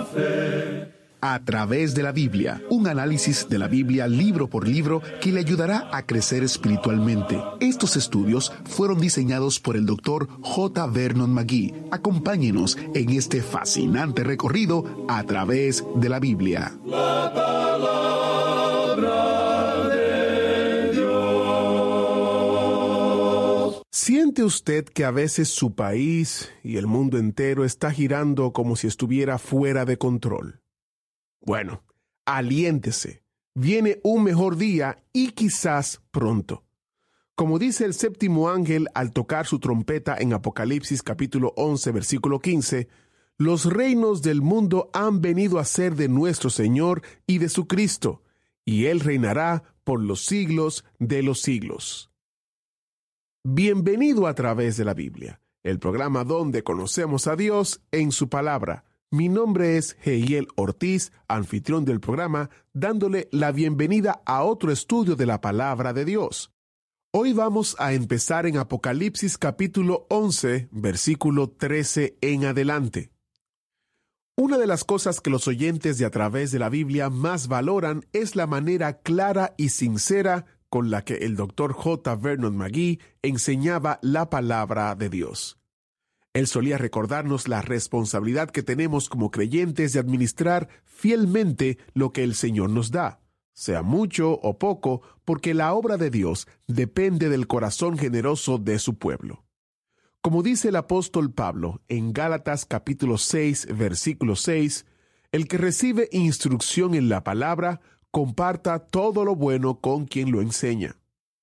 la fe. A través de la Biblia, un análisis de la Biblia libro por libro que le ayudará a crecer espiritualmente. Estos estudios fueron diseñados por el Dr. J. Vernon McGee. Acompáñenos en este fascinante recorrido a través de la Biblia. La palabra de Dios. ¿Siente usted que a veces su país y el mundo entero está girando como si estuviera fuera de control? Bueno, aliéntese. Viene un mejor día y quizás pronto. Como dice el séptimo ángel al tocar su trompeta en Apocalipsis capítulo 11, versículo 15, los reinos del mundo han venido a ser de nuestro Señor y de su Cristo, y Él reinará por los siglos de los siglos. Bienvenido a través de la Biblia, el programa donde conocemos a Dios en su palabra. Mi nombre es Heiel Ortiz, anfitrión del programa, dándole la bienvenida a otro estudio de la palabra de Dios. Hoy vamos a empezar en Apocalipsis capítulo 11, versículo 13 en adelante. Una de las cosas que los oyentes de A Través de la Biblia más valoran es la manera clara y sincera con la que el Dr. J. Vernon McGee enseñaba la palabra de Dios. Él solía recordarnos la responsabilidad que tenemos como creyentes de administrar fielmente lo que el Señor nos da, sea mucho o poco, porque la obra de Dios depende del corazón generoso de su pueblo. Como dice el apóstol Pablo en Gálatas capítulo 6, versículo 6, el que recibe instrucción en la palabra, comparta todo lo bueno con quien lo enseña.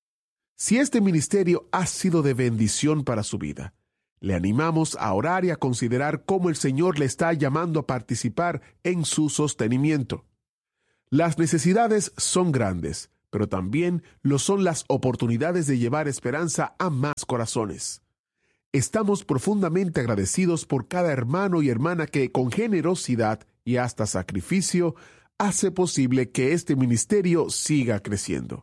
Si este ministerio ha sido de bendición para su vida, le animamos a orar y a considerar cómo el Señor le está llamando a participar en su sostenimiento. Las necesidades son grandes, pero también lo son las oportunidades de llevar esperanza a más corazones. Estamos profundamente agradecidos por cada hermano y hermana que con generosidad y hasta sacrificio hace posible que este ministerio siga creciendo.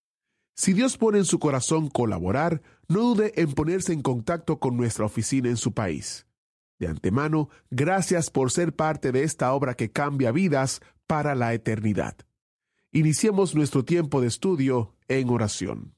Si Dios pone en su corazón colaborar, no dude en ponerse en contacto con nuestra oficina en su país. De antemano, gracias por ser parte de esta obra que cambia vidas para la eternidad. Iniciemos nuestro tiempo de estudio en oración.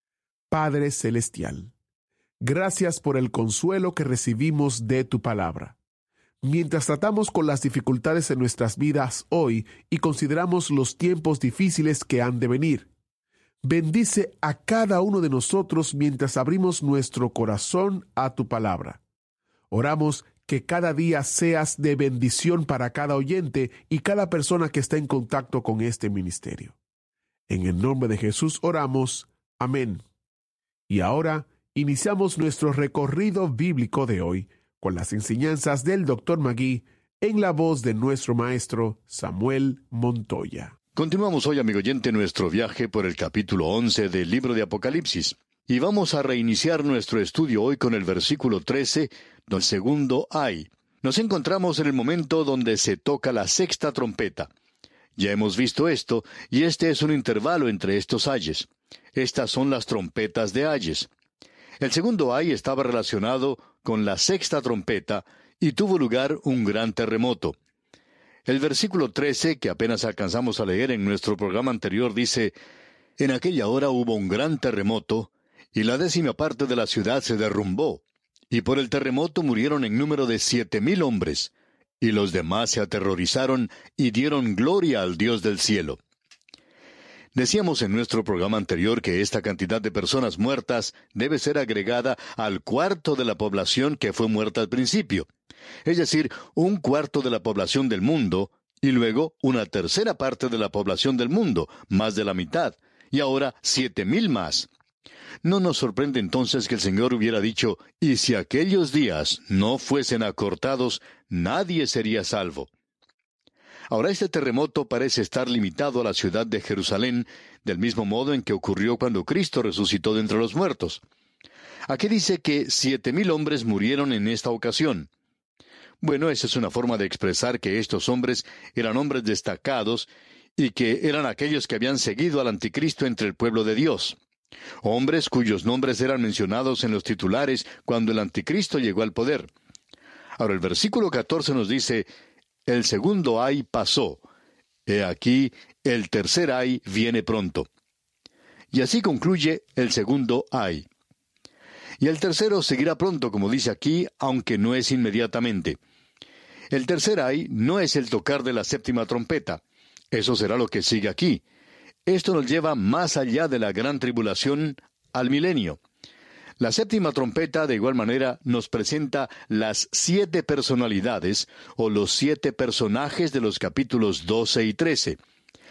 Padre Celestial, gracias por el consuelo que recibimos de tu palabra. Mientras tratamos con las dificultades en nuestras vidas hoy y consideramos los tiempos difíciles que han de venir, bendice a cada uno de nosotros mientras abrimos nuestro corazón a tu palabra. Oramos que cada día seas de bendición para cada oyente y cada persona que está en contacto con este ministerio. En el nombre de Jesús oramos. Amén. Y ahora iniciamos nuestro recorrido bíblico de hoy con las enseñanzas del Dr. McGee en la voz de nuestro maestro Samuel Montoya. Continuamos hoy, amigo oyente, nuestro viaje por el capítulo 11 del libro de Apocalipsis. Y vamos a reiniciar nuestro estudio hoy con el versículo 13, del segundo ay. Nos encontramos en el momento donde se toca la sexta trompeta. Ya hemos visto esto, y este es un intervalo entre estos ayes. Estas son las trompetas de ayes. El segundo ay estaba relacionado con la sexta trompeta, y tuvo lugar un gran terremoto. El versículo 13, que apenas alcanzamos a leer en nuestro programa anterior, dice: En aquella hora hubo un gran terremoto, y la 10ª parte de la ciudad se derrumbó, y por el terremoto murieron en número de 7,000 hombres, y los demás se aterrorizaron y dieron gloria al Dios del cielo. Decíamos en nuestro programa anterior que esta cantidad de personas muertas debe ser agregada al cuarto de la población que fue muerta al principio. Es decir, un cuarto de la población del mundo, y luego una tercera parte de la población del mundo, más de la mitad, y ahora 7,000 más. No nos sorprende entonces que el Señor hubiera dicho: y si aquellos días no fuesen acortados, nadie sería salvo. Ahora este terremoto parece estar limitado a la ciudad de Jerusalén, del mismo modo en que ocurrió cuando Cristo resucitó de entre los muertos. Aquí dice que 7,000 hombres murieron en esta ocasión. Bueno, esa es una forma de expresar que estos hombres eran hombres destacados y que eran aquellos que habían seguido al anticristo entre el pueblo de Dios. Hombres cuyos nombres eran mencionados en los titulares cuando el anticristo llegó al poder. Ahora el versículo 14 nos dice: el segundo ay pasó. He aquí, el tercer ay viene pronto. Y así concluye el segundo ay. Y el tercero seguirá pronto, como dice aquí, aunque no es inmediatamente. El tercer ay no es el tocar de la séptima trompeta. Eso será lo que sigue aquí. Esto nos lleva más allá de la gran tribulación al milenio. La séptima trompeta, de igual manera, nos presenta las 7 personalidades, o los 7 personajes de los capítulos 12 y 13.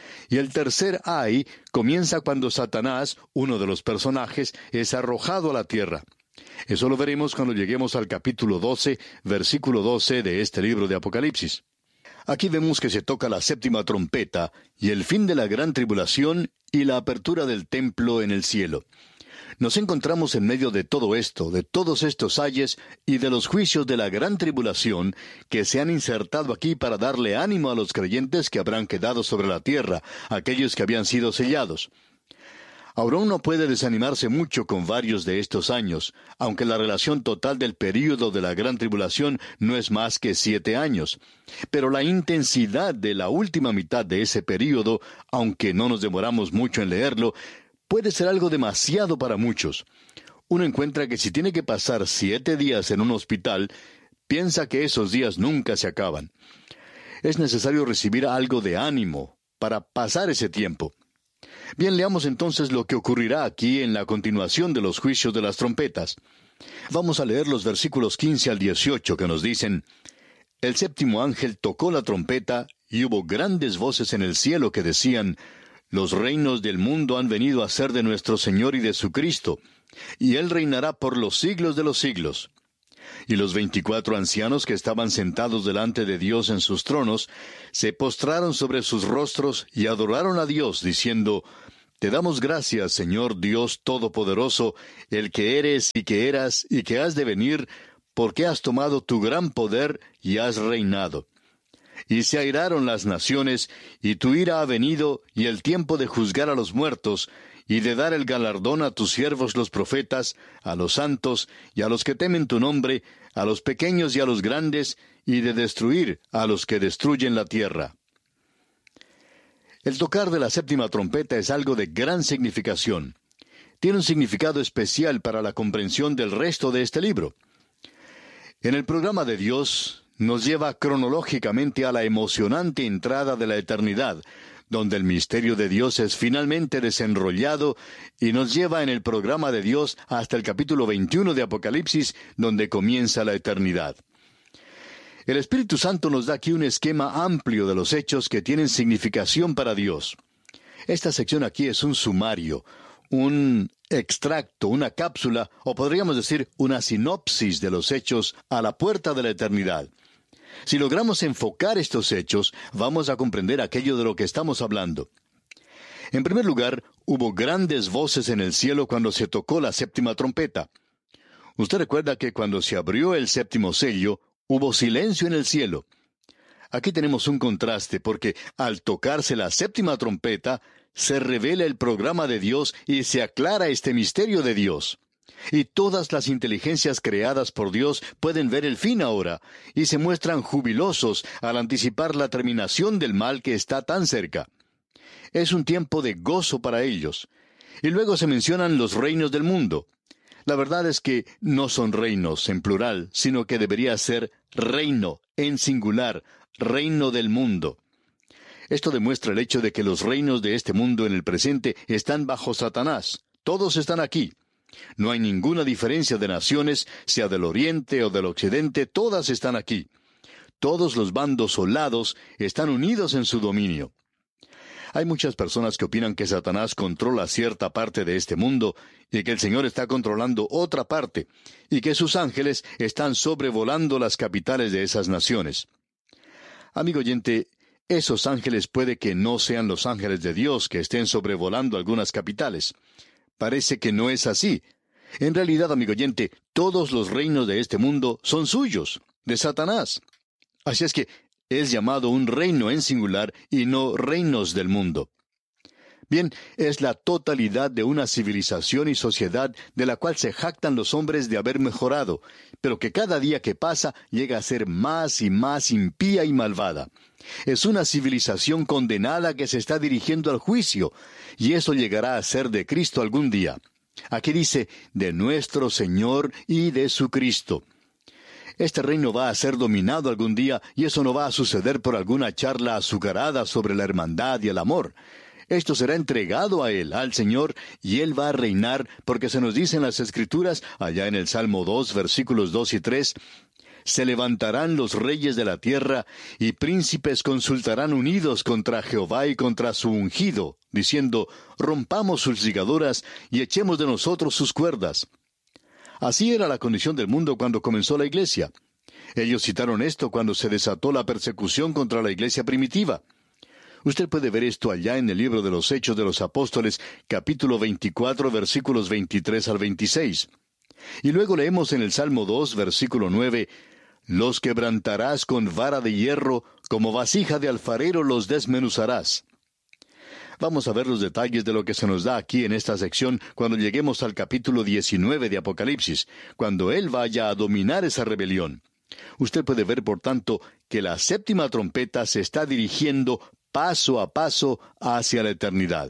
Y el tercer ay comienza cuando Satanás, uno de los personajes, es arrojado a la tierra. Eso lo veremos cuando lleguemos al capítulo 12, versículo 12 de este libro de Apocalipsis. Aquí vemos que se toca la séptima trompeta y el fin de la gran tribulación y la apertura del templo en el cielo. Nos encontramos en medio de todo esto, de todos estos ayes y de los juicios de la gran tribulación que se han insertado aquí para darle ánimo a los creyentes que habrán quedado sobre la tierra, aquellos que habían sido sellados. Ahora uno puede desanimarse mucho con varios de estos años, aunque la relación total del período de la gran tribulación no es más que 7 años. Pero la intensidad de la última mitad de ese período, aunque no nos demoramos mucho en leerlo, puede ser algo demasiado para muchos. Uno encuentra que si tiene que pasar 7 días en un hospital, piensa que esos días nunca se acaban. Es necesario recibir algo de ánimo para pasar ese tiempo. Bien, leamos entonces lo que ocurrirá aquí en la continuación de los juicios de las trompetas. Vamos a leer los versículos 15 al 18 que nos dicen: El séptimo ángel tocó la trompeta, y hubo grandes voces en el cielo que decían: Los reinos del mundo han venido a ser de nuestro Señor y de su Cristo, y Él reinará por los siglos de los siglos. Y los 24 ancianos que estaban sentados delante de Dios en sus tronos, se postraron sobre sus rostros y adoraron a Dios, diciendo: Te damos gracias, Señor Dios Todopoderoso, el que eres y que eras y que has de venir, porque has tomado tu gran poder y has reinado. Y se airaron las naciones, y tu ira ha venido, y el tiempo de juzgar a los muertos, y de dar el galardón a tus siervos los profetas, a los santos, y a los que temen tu nombre, a los pequeños y a los grandes, y de destruir a los que destruyen la tierra. El tocar de la séptima trompeta es algo de gran significación. Tiene un significado especial para la comprensión del resto de este libro. En el programa de Dios, nos lleva cronológicamente a la emocionante entrada de la eternidad, donde el misterio de Dios es finalmente desenrollado, y nos lleva en el programa de Dios hasta el capítulo 21 de Apocalipsis, donde comienza la eternidad. El Espíritu Santo nos da aquí un esquema amplio de los hechos que tienen significación para Dios. Esta sección aquí es un sumario, un extracto, una cápsula, o podríamos decir una sinopsis de los hechos a la puerta de la eternidad. Si logramos enfocar estos hechos, vamos a comprender aquello de lo que estamos hablando. En primer lugar, hubo grandes voces en el cielo cuando se tocó la séptima trompeta. Usted recuerda que cuando se abrió el séptimo sello, hubo silencio en el cielo. Aquí tenemos un contraste, porque al tocarse la séptima trompeta, se revela el programa de Dios y se aclara este misterio de Dios. Y todas las inteligencias creadas por Dios pueden ver el fin ahora, y se muestran jubilosos al anticipar la terminación del mal que está tan cerca. Es un tiempo de gozo para ellos. Y luego se mencionan los reinos del mundo. La verdad es que no son reinos en plural, sino que debería ser reino en singular, reino del mundo. Esto demuestra el hecho de que los reinos de este mundo en el presente están bajo Satanás. Todos están aquí. No hay ninguna diferencia de naciones, sea del oriente o del occidente, todas están aquí. Todos los bandos o lados están unidos en su dominio. Hay muchas personas que opinan que Satanás controla cierta parte de este mundo y que el Señor está controlando otra parte y que sus ángeles están sobrevolando las capitales de esas naciones. Amigo oyente, esos ángeles puede que no sean los ángeles de Dios que estén sobrevolando algunas capitales. Parece que no es así. En realidad, amigo oyente, todos los reinos de este mundo son suyos, de Satanás. Así es que es llamado un reino en singular y no reinos del mundo. Bien, es la totalidad de una civilización y sociedad de la cual se jactan los hombres de haber mejorado, pero que cada día que pasa llega a ser más y más impía y malvada. Es una civilización condenada que se está dirigiendo al juicio, y eso llegará a ser de Cristo algún día. Aquí dice, de nuestro Señor y de su Cristo. Este reino va a ser dominado algún día, y eso no va a suceder por alguna charla azucarada sobre la hermandad y el amor. Esto será entregado a Él, al Señor, y Él va a reinar, porque se nos dice en las Escrituras, allá en el Salmo 2, versículos 2 y 3, «Se levantarán los reyes de la tierra, y príncipes consultarán unidos contra Jehová y contra su ungido, diciendo, rompamos sus ligaduras y echemos de nosotros sus cuerdas». Así era la condición del mundo cuando comenzó la iglesia. Ellos citaron esto cuando se desató la persecución contra la iglesia primitiva. Usted puede ver esto allá en el libro de los Hechos de los Apóstoles, capítulo 24, versículos 23 al 26. Y luego leemos en el Salmo 2, versículo 9, «Los quebrantarás con vara de hierro, como vasija de alfarero los desmenuzarás». Vamos a ver los detalles de lo que se nos da aquí en esta sección cuando lleguemos al capítulo 19 de Apocalipsis, cuando Él vaya a dominar esa rebelión. Usted puede ver, por tanto, que la séptima trompeta se está dirigiendo paso a paso hacia la eternidad.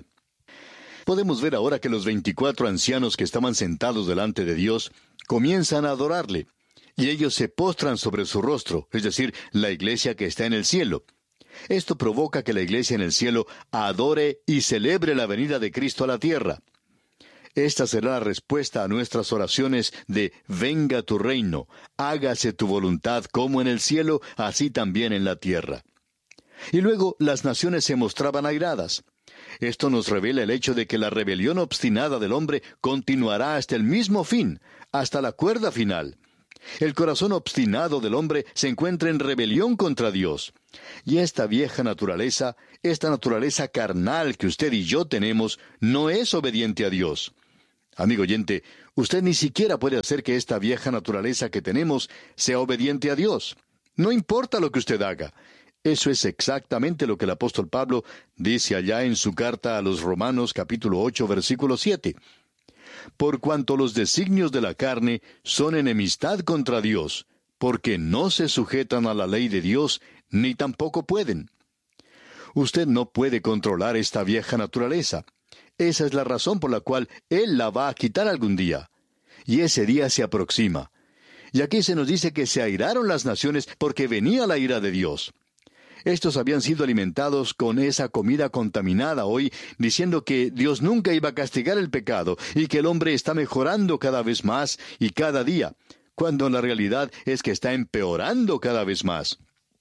Podemos ver ahora que los 24 ancianos que estaban sentados delante de Dios comienzan a adorarle, y ellos se postran sobre su rostro, es decir, la iglesia que está en el cielo. Esto provoca que la iglesia en el cielo adore y celebre la venida de Cristo a la tierra. Esta será la respuesta a nuestras oraciones de «Venga tu reino, hágase tu voluntad como en el cielo, así también en la tierra». Y luego las naciones se mostraban airadas. Esto nos revela el hecho de que la rebelión obstinada del hombre continuará hasta el mismo fin, hasta la cuerda final. El corazón obstinado del hombre se encuentra en rebelión contra Dios. Y esta vieja naturaleza, esta naturaleza carnal que usted y yo tenemos, no es obediente a Dios. Amigo oyente, usted ni siquiera puede hacer que esta vieja naturaleza que tenemos sea obediente a Dios. No importa lo que usted haga. Eso es exactamente lo que el apóstol Pablo dice allá en su carta a los Romanos capítulo 8, versículo 7. Por cuanto los designios de la carne son enemistad contra Dios, porque no se sujetan a la ley de Dios, ni tampoco pueden. Usted no puede controlar esta vieja naturaleza. Esa es la razón por la cual Él la va a quitar algún día. Y ese día se aproxima. Y aquí se nos dice que se airaron las naciones porque venía la ira de Dios. Estos habían sido alimentados con esa comida contaminada hoy, diciendo que Dios nunca iba a castigar el pecado y que el hombre está mejorando cada vez más y cada día, cuando la realidad es que está empeorando cada vez más.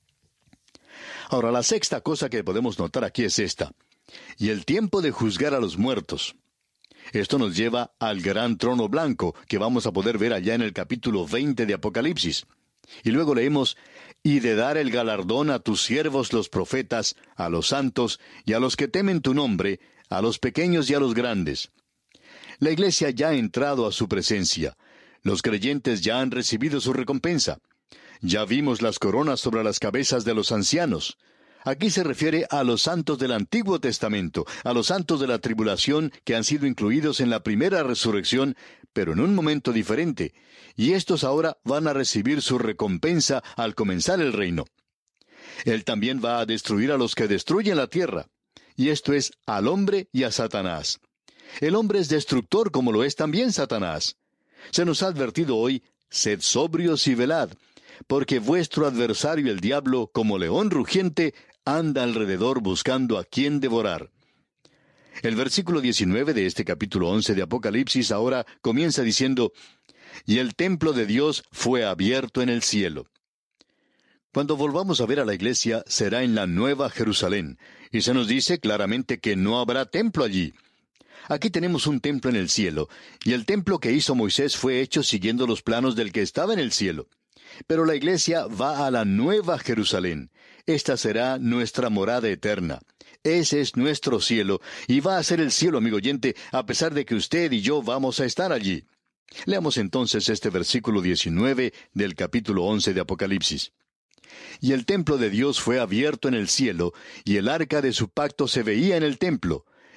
Ahora, la sexta cosa que podemos notar aquí es esta: y el tiempo de juzgar a los muertos. Esto nos lleva al gran trono blanco, que vamos a poder ver allá en el capítulo 20 de Apocalipsis. Y luego leemos, y de dar el galardón a tus siervos los profetas, a los santos, y a los que temen tu nombre, a los pequeños y a los grandes. La iglesia ya ha entrado a su presencia. Los creyentes ya han recibido su recompensa. Ya vimos las coronas sobre las cabezas de los ancianos. Aquí se refiere a los santos del Antiguo Testamento, a los santos de la tribulación que han sido incluidos en la primera resurrección, pero en un momento diferente, y estos ahora van a recibir su recompensa al comenzar el reino. Él también va a destruir a los que destruyen la tierra, y esto es al hombre y a Satanás. El hombre es destructor como lo es también Satanás. Se nos ha advertido hoy, sed sobrios y velad, porque vuestro adversario el diablo, como león rugiente, anda alrededor buscando a quien devorar. El versículo 19 de este capítulo 11 de Apocalipsis ahora comienza diciendo, y el templo de Dios fue abierto en el cielo. Cuando volvamos a ver a la iglesia, será en la Nueva Jerusalén, y se nos dice claramente que no habrá templo allí. Aquí tenemos un templo en el cielo, y el templo que hizo Moisés fue hecho siguiendo los planos del que estaba en el cielo. Pero la iglesia va a la Nueva Jerusalén. Esta será nuestra morada eterna. Ese es nuestro cielo, y va a ser el cielo, amigo oyente, a pesar de que usted y yo vamos a estar allí. Leamos entonces este versículo 19 del capítulo 11 de Apocalipsis. Y el templo de Dios fue abierto en el cielo, y el arca de su pacto se veía en el templo,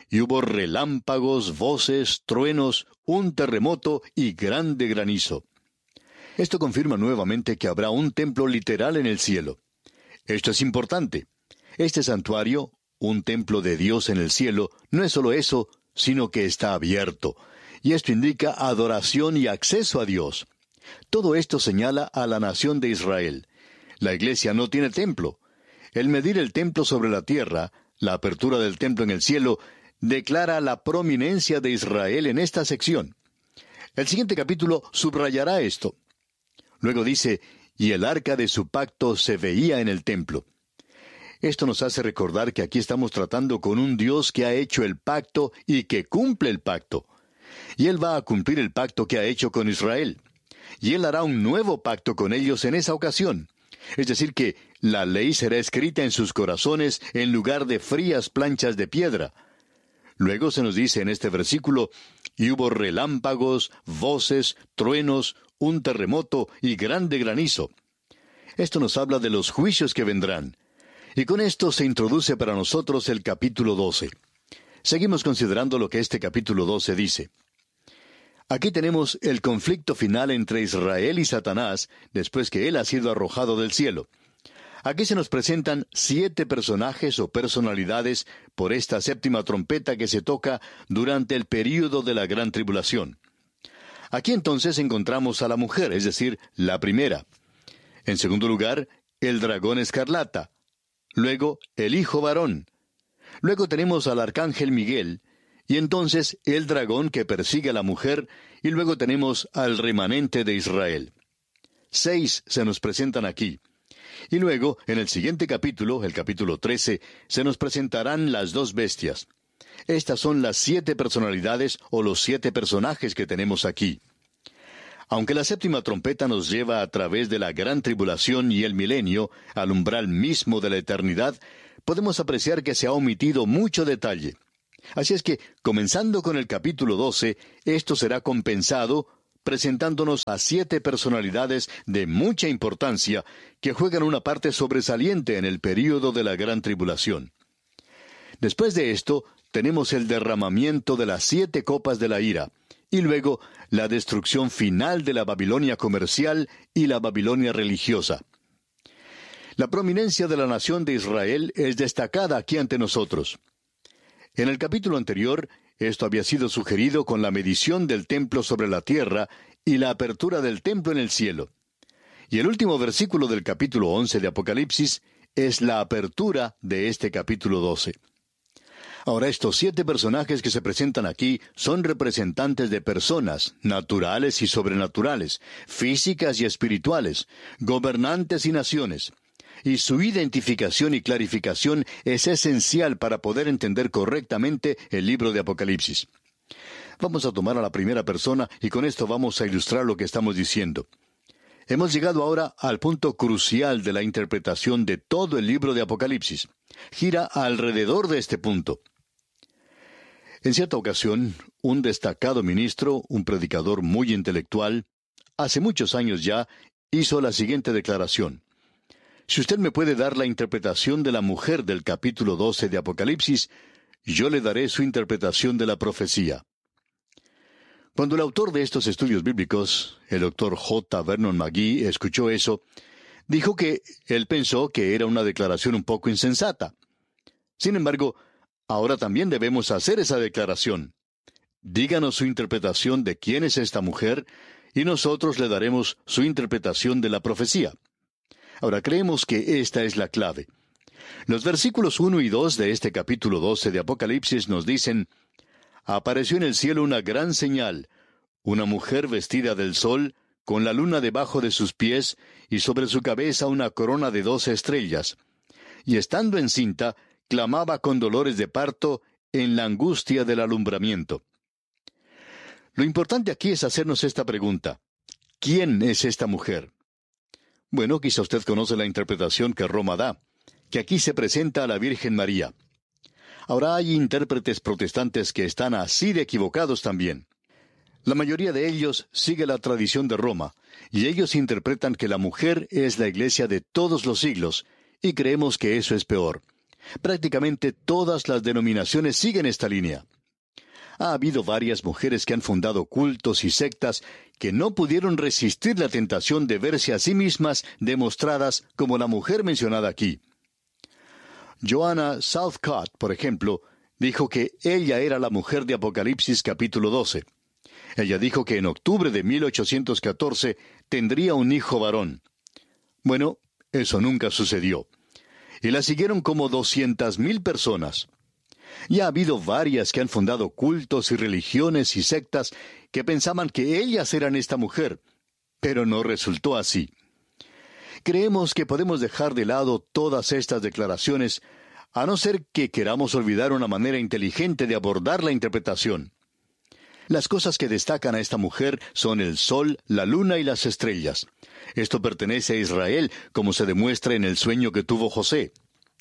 y hubo relámpagos, voces, truenos, un terremoto y grande granizo. Esto confirma nuevamente que habrá un templo literal en el cielo. Esto es importante. Este santuario, un templo de Dios en el cielo, no es solo eso, sino que está abierto. Y esto indica adoración y acceso a Dios. Todo esto señala a la nación de Israel. La iglesia no tiene templo. El medir el templo sobre la tierra, la apertura del templo en el cielo, declara la prominencia de Israel en esta sección. El siguiente capítulo subrayará esto. Luego dice, y el arca de su pacto se veía en el templo. Esto nos hace recordar que aquí estamos tratando con un Dios que ha hecho el pacto y que cumple el pacto. Y Él va a cumplir el pacto que ha hecho con Israel. Y Él hará un nuevo pacto con ellos en esa ocasión. Es decir que la ley será escrita en sus corazones en lugar de frías planchas de piedra. Luego se nos dice en este versículo, y hubo relámpagos, voces, truenos, un terremoto y grande granizo. Esto nos habla de los juicios que vendrán. Y con esto se introduce para nosotros el capítulo 12. Seguimos considerando lo que este capítulo 12 dice. Aquí tenemos el conflicto final entre Israel y Satanás, después que él ha sido arrojado del cielo. Aquí se nos presentan 7 personajes o personalidades por esta séptima trompeta que se toca durante el período de la gran tribulación. Aquí entonces encontramos a la mujer, es decir, la primera. En segundo lugar, el dragón escarlata. Luego, el hijo varón. Luego tenemos al arcángel Miguel, y entonces el dragón que persigue a la mujer, y luego tenemos al remanente de Israel. 6 se nos presentan aquí. Y luego, en el siguiente capítulo, el capítulo 13, se nos presentarán las 2 bestias. Estas son las 7 personalidades o los 7 personajes que tenemos aquí. Aunque la séptima trompeta nos lleva a través de la gran tribulación y el milenio, al umbral mismo de la eternidad, podemos apreciar que se ha omitido mucho detalle. Así es que, comenzando con el capítulo 12, esto será compensado, presentándonos a 7 personalidades de mucha importancia que juegan una parte sobresaliente en el período de la gran tribulación. Después de esto, tenemos el derramamiento de las 7 copas de la ira, y luego la destrucción final de la Babilonia comercial y la Babilonia religiosa. La prominencia de la nación de Israel es destacada aquí ante nosotros. En el capítulo anterior, esto había sido sugerido con la medición del templo sobre la tierra y la apertura del templo en el cielo. Y el último versículo del capítulo 11 de Apocalipsis es la apertura de este capítulo 12. Ahora, estos 7 personajes que se presentan aquí son representantes de personas, naturales y sobrenaturales, físicas y espirituales, gobernantes y naciones. Y su identificación y clarificación es esencial para poder entender correctamente el libro de Apocalipsis. Vamos a tomar a la primera persona y con esto vamos a ilustrar lo que estamos diciendo. Hemos llegado ahora al punto crucial de la interpretación de todo el libro de Apocalipsis. Gira alrededor de este punto. En cierta ocasión, un destacado ministro, un predicador muy intelectual, hace muchos años ya, hizo la siguiente declaración. Si usted me puede dar la interpretación de la mujer del capítulo 12 de Apocalipsis, yo le daré su interpretación de la profecía. Cuando el autor de estos estudios bíblicos, el Dr. J. Vernon McGee, escuchó eso, dijo que él pensó que era una declaración un poco insensata. Sin embargo, ahora también debemos hacer esa declaración. Díganos su interpretación de quién es esta mujer, y nosotros le daremos su interpretación de la profecía. Ahora, creemos que esta es la clave. Los versículos 1 y 2 de este capítulo 12 de Apocalipsis nos dicen, «Apareció en el cielo una gran señal, una mujer vestida del sol, con la luna debajo de sus pies, y sobre su cabeza una corona de 12 estrellas. Y estando encinta, clamaba con dolores de parto en la angustia del alumbramiento». Lo importante aquí es hacernos esta pregunta. ¿Quién es esta mujer? Bueno, quizá usted conoce la interpretación que Roma da, que aquí se presenta a la Virgen María. Ahora hay intérpretes protestantes que están así de equivocados también. La mayoría de ellos sigue la tradición de Roma, y ellos interpretan que la mujer es la iglesia de todos los siglos, y creemos que eso es peor. Prácticamente todas las denominaciones siguen esta línea. Ha habido varias mujeres que han fundado cultos y sectas que no pudieron resistir la tentación de verse a sí mismas demostradas como la mujer mencionada aquí. Joanna Southcott, por ejemplo, dijo que ella era la mujer de Apocalipsis capítulo 12. Ella dijo que en octubre de 1814 tendría un hijo varón. Bueno, eso nunca sucedió. Y la siguieron como 200,000 personas. Y ha habido varias que han fundado cultos y religiones y sectas que pensaban que ellas eran esta mujer, pero no resultó así. Creemos que podemos dejar de lado todas estas declaraciones, a no ser que queramos olvidar una manera inteligente de abordar la interpretación. Las cosas que destacan a esta mujer son el sol, la luna y las estrellas. Esto pertenece a Israel, como se demuestra en el sueño que tuvo José.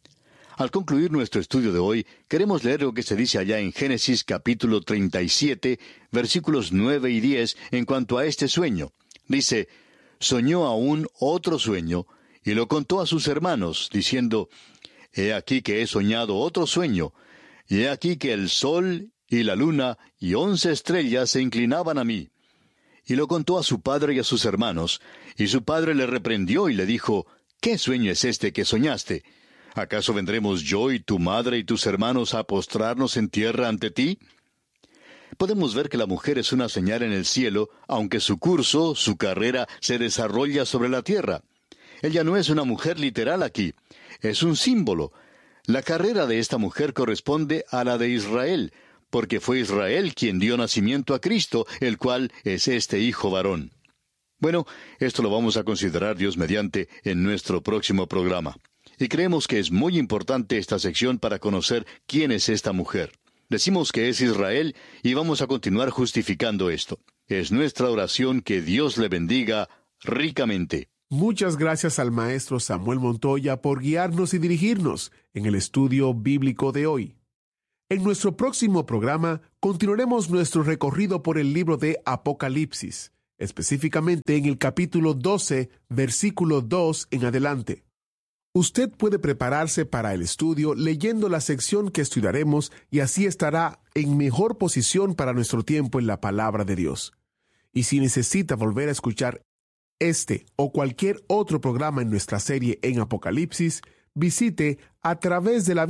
Al concluir nuestro estudio de hoy, queremos leer lo que se dice allá en Génesis capítulo 37, versículos 9 y 10, en cuanto a este sueño. Dice, soñó aún otro sueño, y lo contó a sus hermanos, diciendo, he aquí que he soñado otro sueño, y he aquí que el sol y la luna y 11 estrellas se inclinaban a mí. Y lo contó a su padre y a sus hermanos, y su padre le reprendió y le dijo, ¿qué sueño es este que soñaste? ¿Acaso vendremos yo y tu madre y tus hermanos a postrarnos en tierra ante ti? Podemos ver que la mujer es una señal en el cielo, aunque su curso, su carrera, se desarrolla sobre la tierra. Ella no es una mujer literal aquí, es un símbolo. La carrera de esta mujer corresponde a la de Israel, porque fue Israel quien dio nacimiento a Cristo, el cual es este hijo varón. Bueno, esto lo vamos a considerar, Dios mediante, en nuestro próximo programa. Y creemos que es muy importante esta sección para conocer quién es esta mujer. Decimos que es Israel y vamos a continuar justificando esto. Es nuestra oración que Dios le bendiga ricamente. Muchas gracias al maestro Samuel Montoya por guiarnos y dirigirnos en el estudio bíblico de hoy. En nuestro próximo programa continuaremos nuestro recorrido por el libro de Apocalipsis, específicamente en el capítulo 12, versículo 2 en adelante. Usted puede prepararse para el estudio leyendo la sección que estudiaremos y así estará en mejor posición para nuestro tiempo en la palabra de Dios. Y si necesita volver a escuchar este o cualquier otro programa en nuestra serie en Apocalipsis, visite a través de la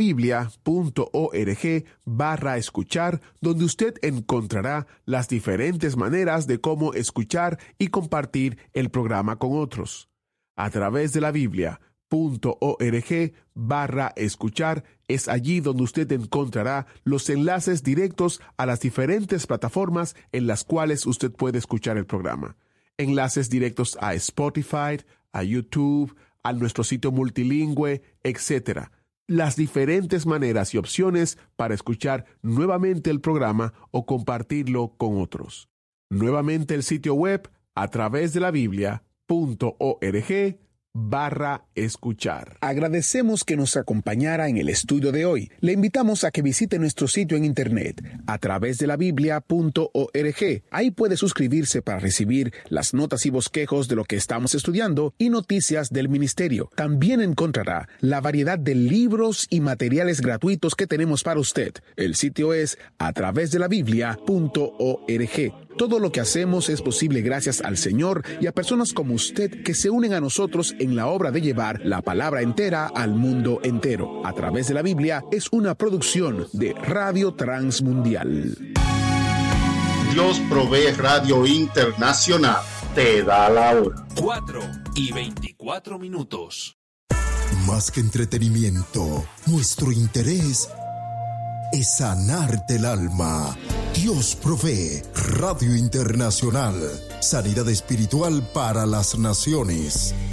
biblia.org/escuchar, donde usted encontrará las diferentes maneras de cómo escuchar y compartir el programa con otros. A través de la biblia.org/escuchar es allí donde usted encontrará los enlaces directos a las diferentes plataformas en las cuales usted puede escuchar el programa. Enlaces directos a Spotify, a YouTube, a nuestro sitio multilingüe, etc. Las diferentes maneras y opciones para escuchar nuevamente el programa o compartirlo con otros. Nuevamente el sitio web a través de la biblia.org/escuchar. Agradecemos que nos acompañara en el estudio de hoy. Le invitamos a que visite nuestro sitio en internet a través de la biblia.org. Ahí puede suscribirse para recibir las notas y bosquejos de lo que estamos estudiando y noticias del ministerio. También encontrará la variedad de libros y materiales gratuitos que tenemos para usted. El sitio es a través de la biblia.org. Todo lo que hacemos es posible gracias al Señor y a personas como usted que se unen a nosotros en la obra de llevar la palabra entera al mundo entero. A través de la Biblia es una producción de Radio Transmundial. Dios Provee Radio Internacional te da la hora. 4:24. Más que entretenimiento, nuestro interés es sanarte el alma. Dios Provee Radio Internacional, sanidad espiritual para las naciones.